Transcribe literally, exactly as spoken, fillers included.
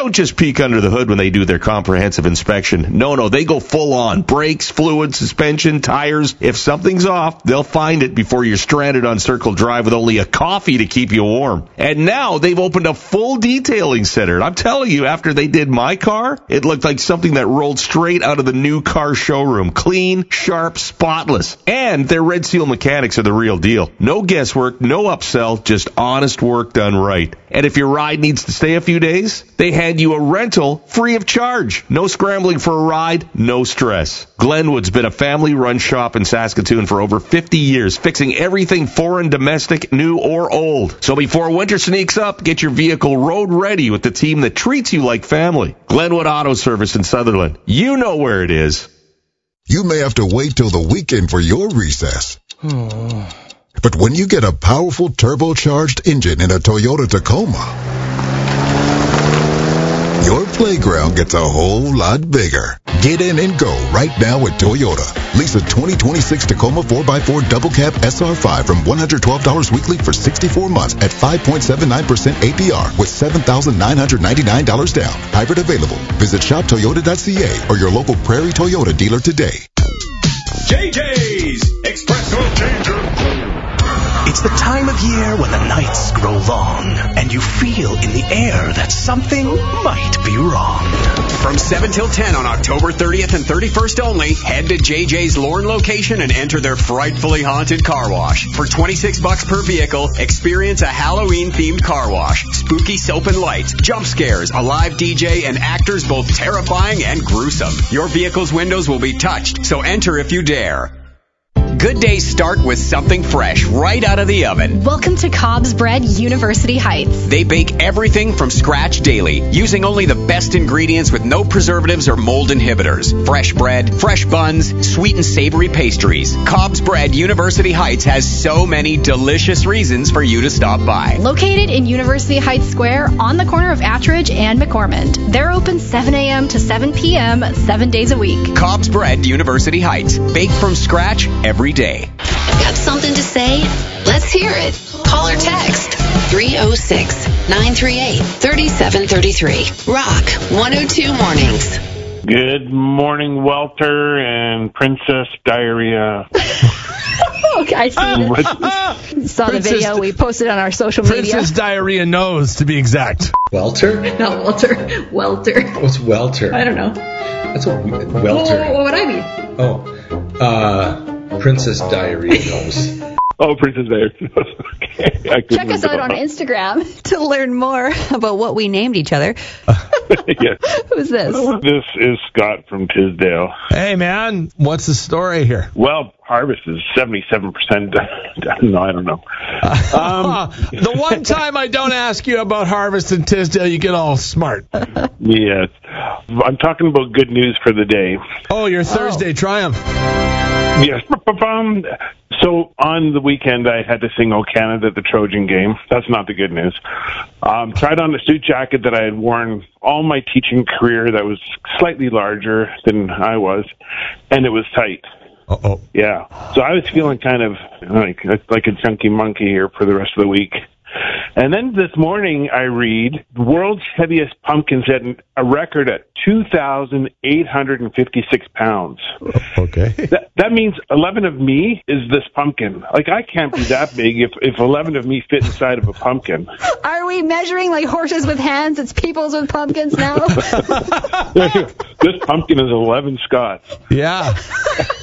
don't just peek under the hood when they do their comprehensive inspection. No, no, they go full on. Brakes, fluid, suspension, tires. If something's off, they'll find it before you're stranded on Circle Drive with only a coffee to keep you warm. And now they've opened a full detailing center. I'm telling you, after they did my car, it looked like something that rolled straight out of the new car showroom. Clean, sharp, spotless. And their Red Seal mechanics are the real deal. No guesswork, no upsell, just honest work done right. And if your ride needs to stay a few days, they hand you a rental free of charge. No scrambling for a ride, no stress. Glenwood's been a family-run shop in Saskatoon for over fifty years, fixing everything foreign, domestic, new, or old. So before winter sneaks up, get your vehicle road ready with the team that treats you like family. Glenwood Auto Service in Sutherland. You know where it is. You may have to wait till the weekend for your recess. But when you get a powerful turbocharged engine in a Toyota Tacoma, your playground gets a whole lot bigger. Get in and go right now at Toyota. Lease a twenty twenty-six Tacoma four by four Double Cab S R five from one hundred twelve dollars weekly for sixty-four months at five point seven nine percent A P R with seven thousand nine hundred ninety-nine dollars down. Hybrid available. Visit shop toyota dot c a or your local Prairie Toyota dealer today. J J's Espresso Changer. It's the time of year when the nights grow long and you feel in the air that something might be wrong. From seven till ten on October thirtieth and thirty-first only, head to J J's Lorne location and enter their frightfully haunted car wash. For twenty-six bucks per vehicle, experience a Halloween-themed car wash, spooky soap and lights, jump scares, a live D J, and actors both terrifying and gruesome. Your vehicle's windows will be touched, so enter if you dare. Good days start with something fresh right out of the oven. Welcome to Cobb's Bread University Heights. They bake everything from scratch daily, using only the best ingredients with no preservatives or mold inhibitors. Fresh bread, fresh buns, sweet and savory pastries. Cobb's Bread University Heights has so many delicious reasons for you to stop by. Located in University Heights Square on the corner of Attridge and McCormick. They're open seven a.m. to seven p.m. seven days a week. Cobb's Bread University Heights, baked from scratch every day. Got something to say? Let's hear it. Call or text three oh six, nine three eight, three seven three three. Rock one oh two Mornings. Good morning, Welter and Princess Diarrhea. Okay, I see it. Saw the video we posted on our social media. Princess Diarrhea knows, to be exact. Welter? Not Walter. Welter. What's Welter? I don't know. That's a Welter. What, what would I mean? Oh, uh, Princess Diarrhea knows. Oh, Princess Diarrhea. Okay. Check us out on Instagram to learn more about what we named each other. Yes. Who's this? This is Scott from Tisdale. Hey, man, what's the story here? Well, harvest is seventy-seven percent done. No, I don't know. Um, the one time I don't ask you about harvest in Tisdale, you get all smart. Yes. I'm talking about good news for the day. Oh, your Thursday oh. triumph. Yes. So on the weekend, I had to sing "O Canada" at the Trojan game. That's not the good news. Um, tried on a suit jacket that I had worn all my teaching career that was slightly larger than I was, and it was tight. Uh-oh. Yeah. So I was feeling kind of like like a chunky monkey here for the rest of the week. And then this morning I read the world's heaviest pumpkin set a record at two thousand eight hundred fifty-six pounds. Okay. That, that means eleven of me is this pumpkin. Like, I can't be that big if, if eleven of me fit inside of a pumpkin. Are we measuring like horses with hands? It's peoples with pumpkins now? This pumpkin is eleven Scott. Yeah.